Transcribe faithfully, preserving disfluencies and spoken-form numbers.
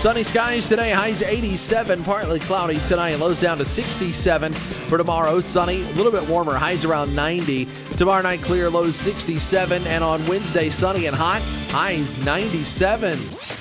Sunny skies today, highs eighty-seven, partly cloudy tonight, lows down to sixty-seven. For tomorrow, sunny, a little bit warmer, highs around ninety. Tomorrow night, clear, lows sixty-seven. And on Wednesday, sunny and hot, highs ninety-seven.